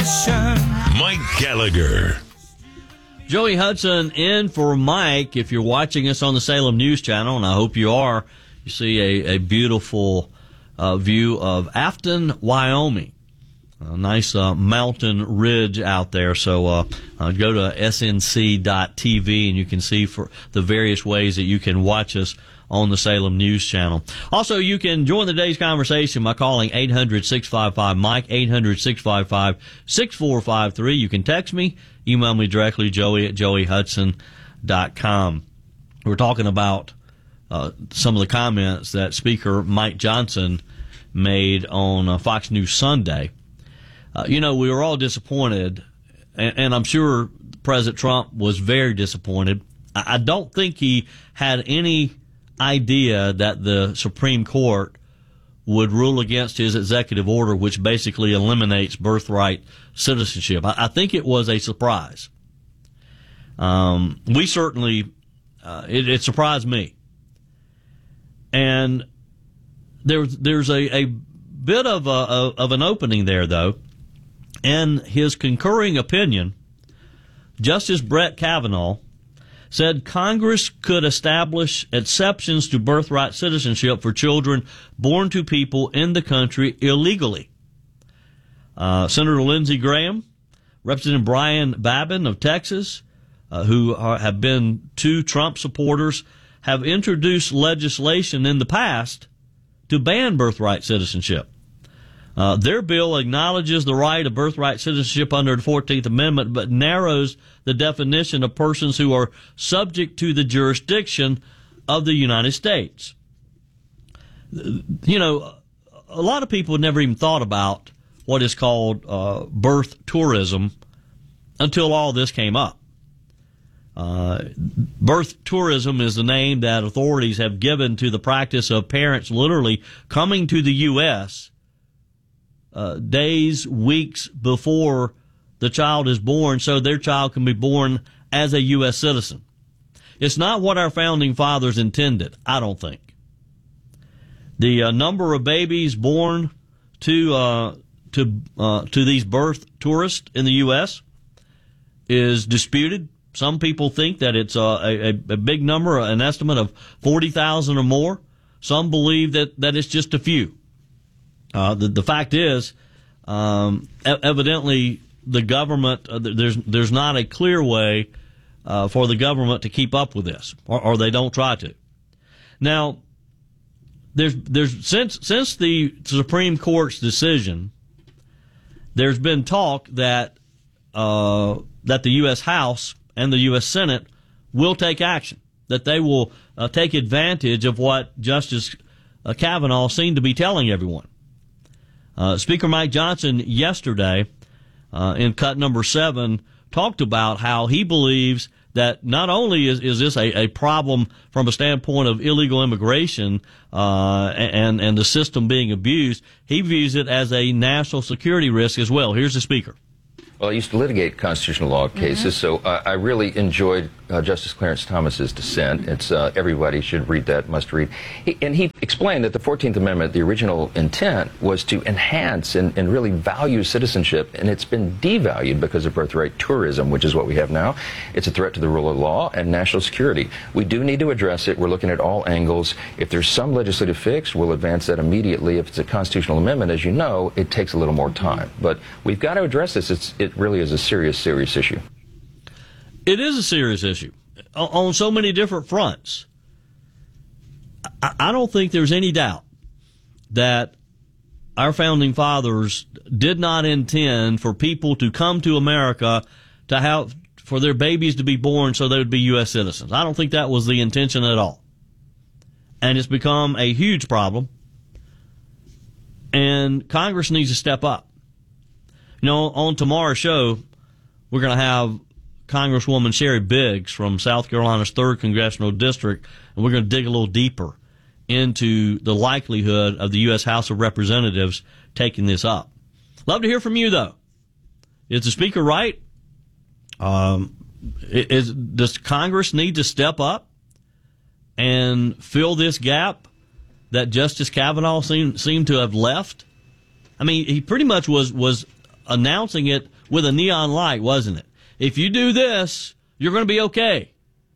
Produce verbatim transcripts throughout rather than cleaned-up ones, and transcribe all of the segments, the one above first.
Mike Gallagher. Joey Hudson in for Mike. If you're watching us on the Salem News Channel, and I hope you are, you see a, a beautiful uh, view of Afton, Wyoming. A nice uh, mountain ridge out there. So uh, uh, go to S N C dot T V and you can see for the various ways that you can watch us on the Salem News Channel. Also, you can join the day's conversation by calling eight hundred, six five five, Mike, eight hundred, six five five, six four five three. You can text me, email me directly, joey at joey hudson dot com. We're talking about uh, some of the comments that Speaker Mike Johnson made on uh, Fox News Sunday. Uh, you know, we were all disappointed, and, and I'm sure President Trump was very disappointed. I, I don't think he had any idea that the Supreme Court would rule against his executive order, which basically eliminates birthright citizenship. I, I think it was a surprise. Um, we certainly, uh, it, it surprised me. And there's there's a, a bit of a, of an opening there, though. In his concurring opinion, Justice Brett Kavanaugh said Congress could establish exceptions to birthright citizenship for children born to people in the country illegally. Uh, Senator Lindsey Graham, Representative Brian Babin of Texas, uh, who are, have been two Trump supporters, have introduced legislation in the past to ban birthright citizenship. Uh, their bill acknowledges the right of birthright citizenship under the fourteenth Amendment, but narrows the definition of persons who are subject to the jurisdiction of the United States. You know, a lot of people never even thought about what is called uh, birth tourism until all this came up. Uh, birth tourism is the name that authorities have given to the practice of parents literally coming to the U S Uh, days, weeks before the child is born so their child can be born as a U S citizen. It's not what our founding fathers intended, I don't think. The uh, number of babies born to uh, to uh, to these birth tourists in the U S is disputed. Some people think that it's uh, a, a big number, an estimate of forty thousand or more. Some believe that, that it's just a few. Uh, the, the fact is, um, evidently the government, uh, there's, there's not a clear way, uh, for the government to keep up with this, or, or they don't try to. Now, there's, there's, since, since the Supreme Court's decision, there's been talk that, uh, that the U S House and the U S Senate will take action, that they will, uh, take advantage of what Justice uh, Kavanaugh seemed to be telling everyone. Uh, Speaker Mike Johnson yesterday, uh, in cut number seven, talked about how he believes that not only is, is this a, a problem from a standpoint of illegal immigration, uh, and, and the system being abused, he views it as a national security risk as well. Here's the Speaker. Well, I used to litigate constitutional law cases, mm-hmm. so uh, I really enjoyed uh, Justice Clarence Thomas's dissent. It's uh, everybody should read that, must read. He, and he explained that the fourteenth Amendment, the original intent, was to enhance and, and really value citizenship, and it's been devalued because of birthright tourism, which is what we have now. It's a threat to the rule of law and national security. We do need to address it. We're looking at all angles. If there's some legislative fix, we'll advance that immediately. If it's a constitutional amendment, as you know, it takes a little more time. But we've got to address this. It's, it really is a serious, serious issue. It is a serious issue on so many different fronts. I don't think there's any doubt that our founding fathers did not intend for people to come to America to have, for their babies to be born so they would be U S citizens. I don't think that was the intention at all. And it's become a huge problem. And Congress needs to step up. You know, on tomorrow's show, we're going to have Congresswoman Sherry Biggs from South Carolina's third Congressional District, and we're going to dig a little deeper into the likelihood of the U S House of Representatives taking this up. Love to hear from you, though. Is the Speaker right? Um, is, does Congress need to step up and fill this gap that Justice Kavanaugh seemed, seemed to have left? I mean, he pretty much was, was announcing it with a neon light, wasn't it? If you do this, you're going to be okay.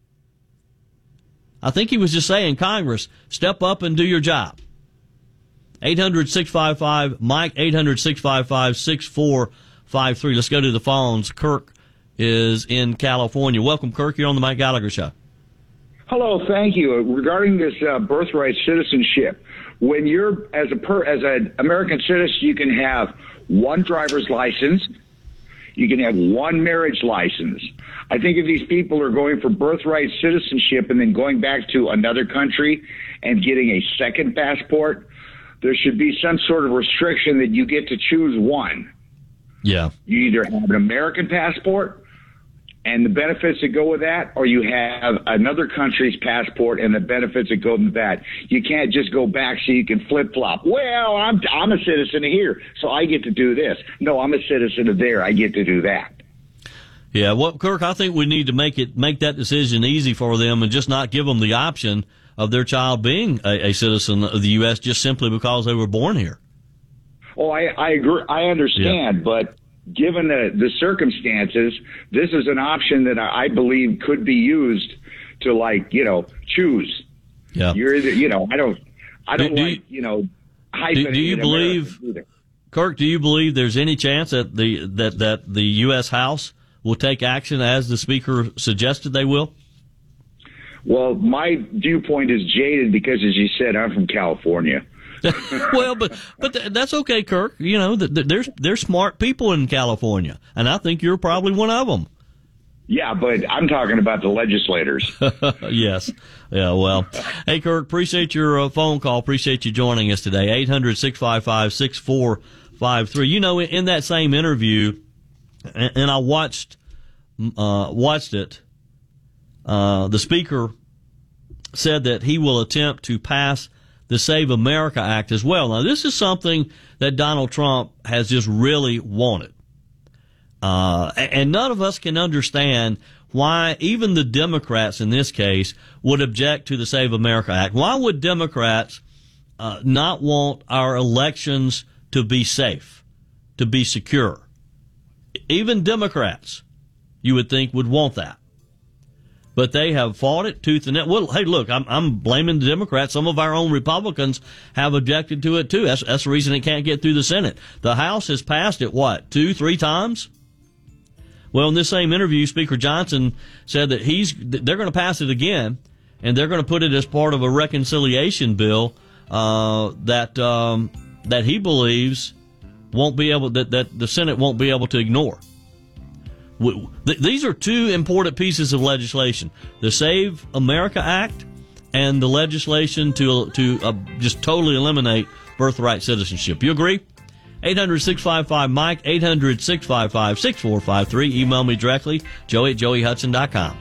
I think he was just saying, Congress, step up and do your job. eight hundred, six five five, Mike, eight hundred, six five five, six four five three. Let's go to the phones. Kirk is in California. Welcome, Kirk. You're on the Mike Gallagher Show. Hello, thank you. Regarding this uh, birthright citizenship, when you're as a per, as an American citizen, you can have one driver's license, you can have one marriage license. I think if these people are going for birthright citizenship and then going back to another country and getting a second passport, there should be some sort of restriction that you get to choose one. Yeah. You either have an American passport and the benefits that go with that, or you have another country's passport and the benefits that go with that. You can't just go back so you can flip-flop. Well, I'm I'm a citizen of here, so I get to do this. No, I'm a citizen of there. I get to do that. Yeah, well, Kirk, I think we need to make it make that decision easy for them and just not give them the option of their child being a, a citizen of the U S just simply because they were born here. Oh, I, I agree. I understand, yeah. But given the, the circumstances, this is an option that I believe could be used to, like, you know, choose. Yeah. You're either, you know, I don't, I don't do, like, do you know, hyping. Do, do you believe, Kirk? Do you believe there's any chance that the that that the U S House will take action as the Speaker suggested they will? Well, my viewpoint is jaded because, as you said, I'm from California. Well, but but that's okay, Kirk. You know, there's there's smart people in California, and I think you're probably one of them. Yeah, but I'm talking about the legislators. Yes. Yeah, well. Hey, Kirk, appreciate your uh, phone call. Appreciate you joining us today. eight hundred, six five five, six four five three. You know, in that same interview, and, and I watched uh, watched it, uh, the Speaker said that he will attempt to pass the Save America Act as well. Now, this is something that Donald Trump has just really wanted. Uh, and none of us can understand why even the Democrats in this case would object to the Save America Act. Why would Democrats uh, not want our elections to be safe, to be secure? Even Democrats, you would think, would want that. But they have fought it tooth and nail. Well, hey, look, I'm, I'm blaming the Democrats. Some of our own Republicans have objected to it, too. That's, that's the reason it can't get through the Senate. The House has passed it, what, two, three times? Well, in this same interview, Speaker Johnson said that he's they're going to pass it again, and they're going to put it as part of a reconciliation bill uh, that um, that he believes won't be able that, that the Senate won't be able to ignore. These are two important pieces of legislation: the Save America Act and the legislation to to uh, just totally eliminate birthright citizenship. You agree? eight hundred, six five five, Mike, eight hundred, six five five, six four five three. Email me directly, joey at joey hudson dot com.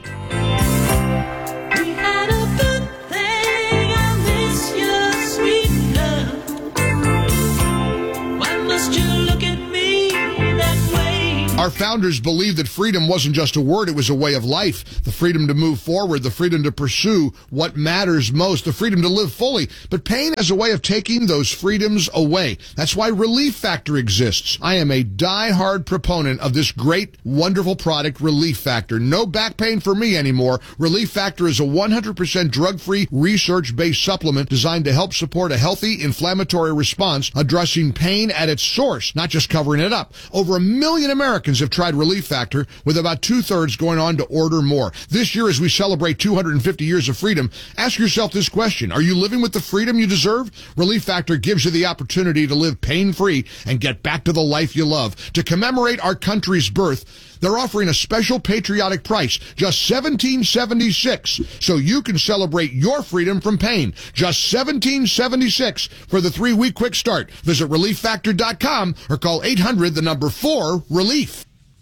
Our founders believed that freedom wasn't just a word, it was a way of life. The freedom to move forward, the freedom to pursue what matters most, the freedom to live fully. But pain has a way of taking those freedoms away. That's why Relief Factor exists. I am a die-hard proponent of this great, wonderful product, Relief Factor. No back pain for me anymore. Relief Factor is a one hundred percent drug-free, research-based supplement designed to help support a healthy inflammatory response, addressing pain at its source, not just covering it up. Over a million Americans have tried Relief Factor, with about two-thirds going on to order more. This year, as we celebrate two hundred fifty years of freedom, ask yourself this question: are you living with the freedom you deserve? Relief Factor gives you the opportunity to live pain-free and get back to the life you love. To commemorate our country's birth, they're offering a special patriotic price, just seventeen seventy-six, so you can celebrate your freedom from pain. Just seventeen seventy-six for the three-week quick start. Visit relief factor dot com or call eight hundred, the number four, relief.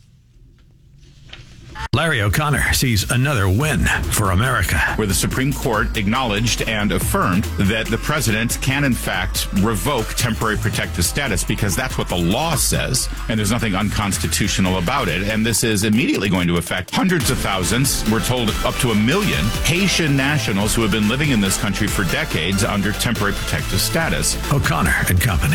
Larry O'Connor sees another win for America, where the Supreme Court acknowledged and affirmed that the president can, in fact, revoke temporary protected status because that's what the law says, and there's nothing unconstitutional about it. And this is immediately going to affect hundreds of thousands, we're told up to a million, Haitian nationals who have been living in this country for decades under temporary protected status. O'Connor and Company.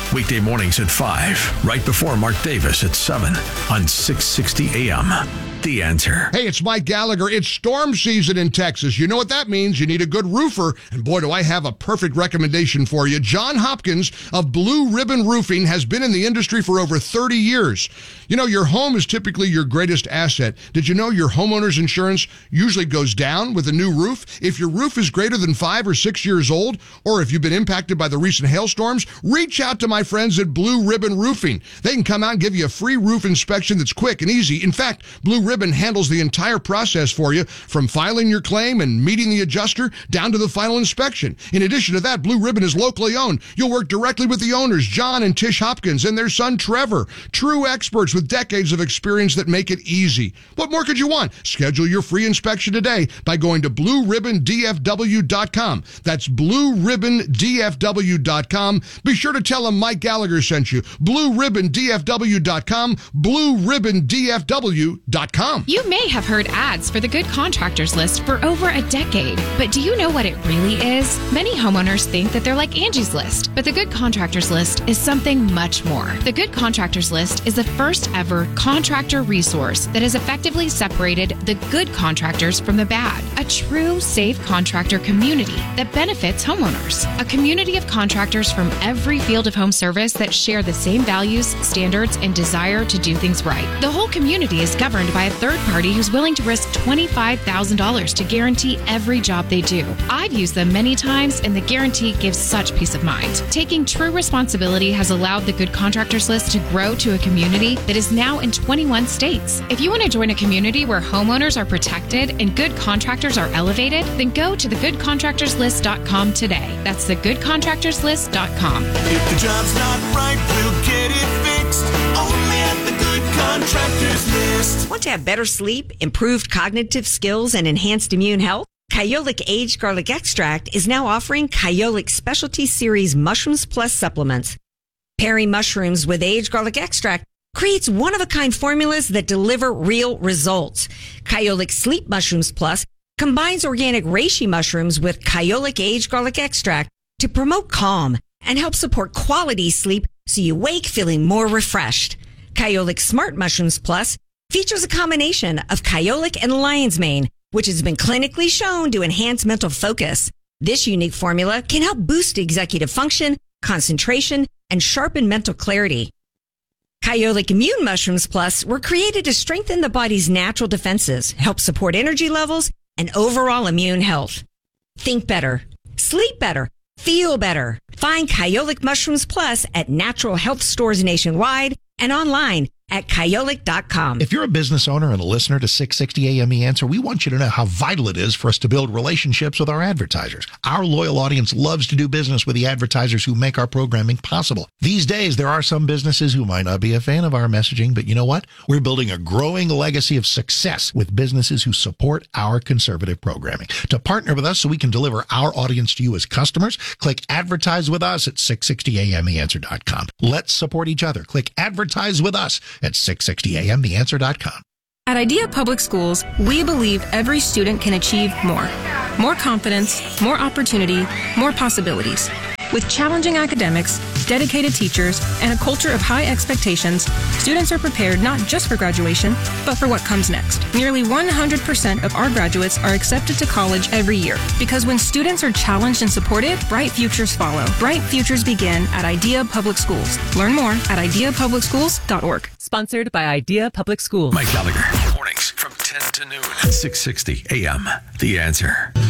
Weekday mornings at five, right before Mark Davis at seven on six sixty A M. The Answer. Hey, it's Mike Gallagher. It's storm season in Texas. You know what that means. You need a good roofer. And boy, do I have a perfect recommendation for you. John Hopkins of Blue Ribbon Roofing has been in the industry for over thirty years. You know, your home is typically your greatest asset. Did you know your homeowner's insurance usually goes down with a new roof? If your roof is greater than five or six years old, or if you've been impacted by the recent hailstorms, reach out to my friends at Blue Ribbon Roofing. They can come out and give you a free roof inspection that's quick and easy. In fact, Blue Ribbon handles the entire process for you, from filing your claim and meeting the adjuster down to the final inspection. In addition to that, Blue Ribbon is locally owned. You'll work directly with the owners, John and Tish Hopkins, and their son Trevor, true experts with decades of experience that make it easy. What more could you want? Schedule your free inspection today by going to blue ribbon d f w dot com. That's blue ribbon d f w dot com. Be sure to tell them Mike Gallagher sent you. blue ribbon d f w dot com, blue ribbon d f w dot com. You may have heard ads for the Good Contractors List for over a decade, but do you know what it really is? Many homeowners think that they're like Angie's List, but the Good Contractors List is something much more. The Good Contractors List is the first ever contractor resource that has effectively separated the good contractors from the bad. A true safe contractor community that benefits homeowners. A community of contractors from every field of home service that share the same values, standards, and desire to do things right. The whole community is governed by a third party who's willing to risk twenty-five thousand dollars to guarantee every job they do. I've used them many times, and the guarantee gives such peace of mind. Taking true responsibility has allowed the Good Contractors List to grow to a community that is now in twenty-one states. If you want to join a community where homeowners are protected and good contractors are elevated, then go to the good contractors list dot com today. That's the good contractors list dot com. If the job's not right, we'll get it fixed. Only at the Good Contractors List. Want to have better sleep, improved cognitive skills, and enhanced immune health? Kyolic Aged Garlic Extract is now offering Kyolic Specialty Series Mushrooms Plus supplements. Pairing mushrooms with aged garlic extract creates one-of-a-kind formulas that deliver real results. Kyolic Sleep Mushrooms Plus combines organic reishi mushrooms with Kyolic Aged Garlic Extract to promote calm and help support quality sleep so you wake feeling more refreshed. Kyolic Smart Mushrooms Plus features a combination of Kyolic and lion's mane, which has been clinically shown to enhance mental focus. This unique formula can help boost executive function, concentration, and sharpen mental clarity. Kyolic Immune Mushrooms Plus were created to strengthen the body's natural defenses, help support energy levels, and overall immune health. Think better, sleep better, feel better. Find Kyolic Mushrooms Plus at natural health stores nationwide and online at kyolic dot com. If you're a business owner and a listener to six sixty A M The Answer, we want you to know how vital it is for us to build relationships with our advertisers. Our loyal audience loves to do business with the advertisers who make our programming possible. These days, there are some businesses who might not be a fan of our messaging, but you know what? We're building a growing legacy of success with businesses who support our conservative programming. To partner with us so we can deliver our audience to you as customers, click Advertise with Us at six sixty A M the answer dot com. Let's support each other. Click Advertise with Us at six sixty A M the answer dot com. At Idea Public Schools, we believe every student can achieve more. More confidence, more opportunity, more possibilities. With challenging academics, dedicated teachers, and a culture of high expectations, students are prepared not just for graduation, but for what comes next. Nearly one hundred percent of our graduates are accepted to college every year, because when students are challenged and supported, bright futures follow. Bright futures begin at Idea Public Schools. Learn more at idea public schools dot org. Sponsored by Idea Public Schools. Mike Gallagher, mornings from ten to noon at six sixty A M The Answer.